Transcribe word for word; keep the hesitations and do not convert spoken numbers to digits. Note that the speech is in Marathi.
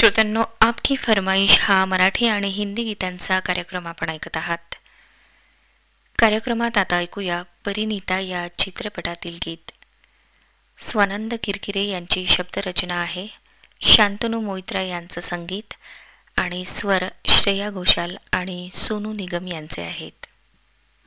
श्रोत्यांनो, आपकी फरमाईश हा मराठी आणि हिंदी गीतांचा कार्यक्रम आपण ऐकत आहात. कार्यक्रमात आता ऐकूया परिणीता या चित्रपटातील गीत. स्वानंद किरकिरे यांची शब्दरचना आहे, शांतनू मोहित्रा यांचं संगीत आणि स्वर श्रेया घोषाल आणि सोनू निगम यांचे आहेत.